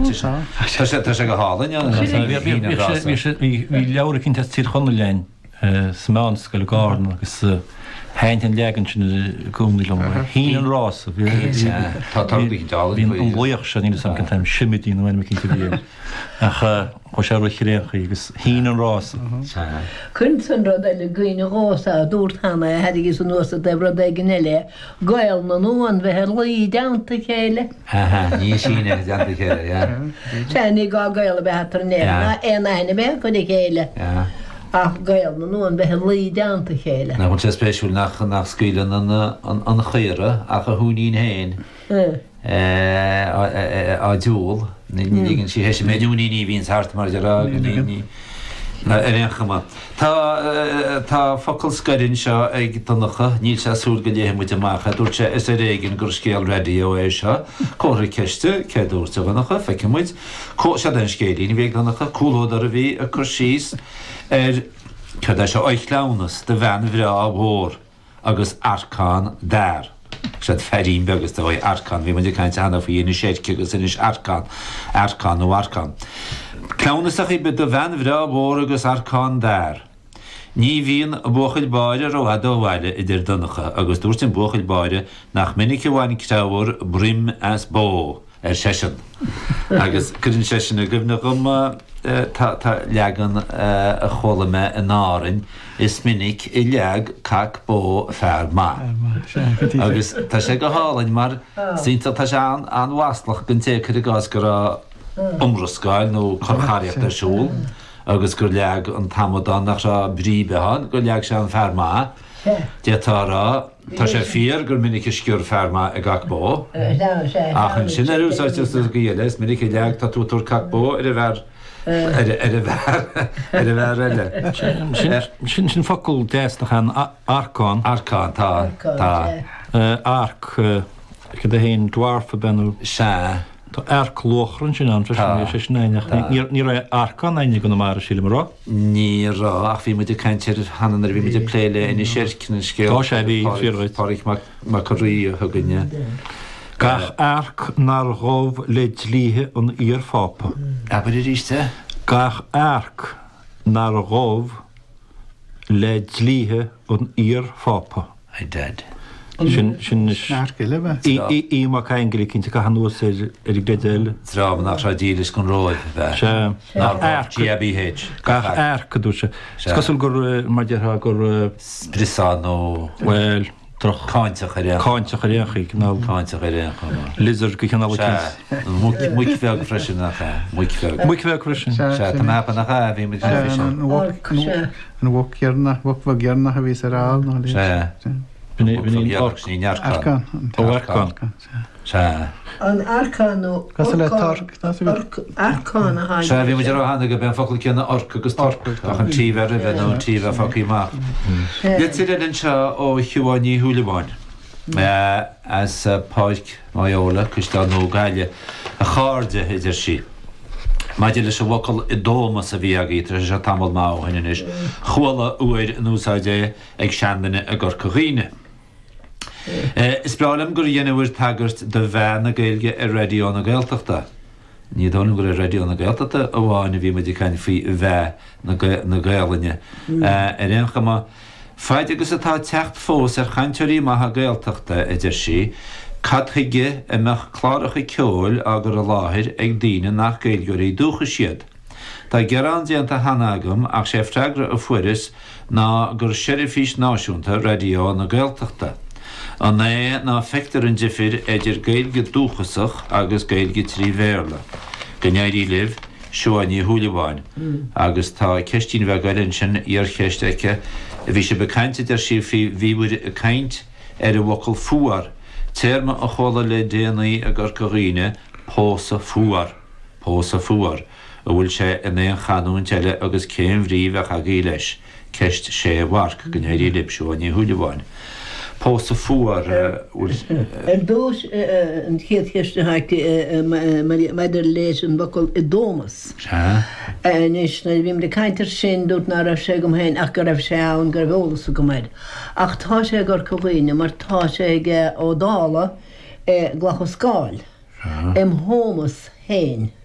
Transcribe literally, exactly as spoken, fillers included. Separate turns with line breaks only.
Tá sé go hálainn
hí leabhar cinnte tí chuna lein smán go le gána agus haint an legan sin gúmlum hí an rás hín an bhuioch se ní sam taim simidí nó me cinnte bhí a chu sé réchaí agus hí an rás.
Chun san rud eile gcuoine rása a dúirthanna heidir is an nuasa de rud é gnéile gail na nóan bheit lí deanta chéile.
Ní síine deanta chéile.
Se ní gá gail bheit tar né éana haine bheith chu chéile. Ach gail na nóan bheit lí deanta chéile.
Na bhain sé spéisiúil nach nach scuilean an chéire ach a thuúnín héin á dúil nígann si heisi méúní ní hín hart mar de rá ní réchama. Tá Tá focail scairinn seo ag donnacha níl se súl go léthe muide amachcha dúirt sé is a réigen gur scéal radio é seo córa ceiste céúirte gannacha feicemuid se den scéirí bhéh gannacha coolódar a bhí a chur síos ar chud é seo oichleannas de bhena bhrá mhór agus arcán dar. sé ferín begus do bhaid arcán, bhí muidir caiinte anna faoí na séirce agus inis arcán, arcán ó arcán. Clánasach i bit do bhean bhrá mhór agus arcán dar. Ní bhíon buchail baile roiad ó bhaile idir donnacha, agus dúirt an buchail baile nach minic bhhain creabhar brim as bó ar sesin. Agus chuann sesin a gomna gom tá leagan a chola an árainn is minic i leag cac bó fear má. Agus tá sé go hálainn mar sínta tá sé an bhaslach gon téchar i gás gur umrascáil nó chorchaíocht arsúl, agus gur leag an tamodán nach se bríbehan, gur leag sé an fear má. Détárá tá sé fíor gur minic i sciúr fear má a gach bó. Ach an sin ar úsáiste go dhéiles, minic i leag tá tútúr cac bó ar a bhar ar a bhar eile.
Sin sin focail déas nach an arcán.
Arcán tá tá.
Arc go a héon dwarfa benú
se.
Tá arc lochran sin an sé ní ra arcán aine go mar síle marrá?
Ní rá ach bhí muidir caiintear hanan ar bhí muidir pléile ina séircin scéal.
Tá sé bhí fíorhaid.
Páric má choí a thuganne.
Gach arc nar róh le dlíthe an íar fápa.
Aber i ríiste?
Gach arc nar róh le dlíthe an íar fápa.
I did.
Sin sin í má caiingri cinnta go hanús ar i gréideile.
Tráb nach ra díris gon róid bheith. G B H.
Gach arc dúise. Scasul gur mar deartha gur
brisán ó
well troch
cáinteach a réach.
Cáinteach a réach ná
cáinteach a réach.
Lizard go cheanna le
muic feag freisin nach muic feag.
Muic feag freisin.
Se tá mapa nach a bhí muid
an bhhac gearnach bhhac gearnach a bhís ar áil
Se.
Bhí
arcán.
Arcán.
Se.
An arcánú arcán a hain.
Se bhí muidir hána go ben focail ceanna orca agus torca ach an tíomh ar a bheith nó tíomh a focaí má. Let si an seo ó hiúáinní thuúlaháin. As páic maiolaala custá nó gaile a cháde idir si. Maidir leis a bhacail i dómas a bhí agaí tar se tamil má haine is chuala uair an úsáide ag seandaine a gorcaghine. Is breálam gur dhéanamhir tagart de bheith na gailge ar radio na Gaeltachta. Ní dónam gur ar radio na Gaeltachta a bháinna bhí muidir caiin faoi bheith na Gaelaine. Ar réonchama fáid agus atá techt fós ar chainteirí maithe Gaeltachta idir si, cadthaige a meach chláracha ceol agur a láthir ag daoine nach gailgurí dúcha siad. Tá gearán déanta hanagam ach sé freigra a fuiris ná gur seirifís náisiúnta radio na Gaeltachta. An é ná feictar an difir idir gailge dúchasach agus gailge trí bhéirla. Gnéirí libh seoinní thuúlaháin, agus tá ceistín bheith gailann sin ar cheist aice a bhí sé becainte ar si bhíhuiir a caint ar a bhacail fuar, téirme a chola le déanaí a gorcaghine pósa fuar, pósa fuar, a bhfuil sé in éon chaún teile agus céim bhríomh a chagaí leis, ceist sé bharc gnéirí libh seoinní thuúlaháin. Pósa fuar
Ar dús an chéad cheiste haiti meidir leis an bhacail i dómas. Nis na bhím de caiintear sin dút ná raibh sé go héin ach go raibh sé ann gur bholalas go méid. Ach tá sé gur coghine mar tá sé ó dála glachas scáil. Im hómas héin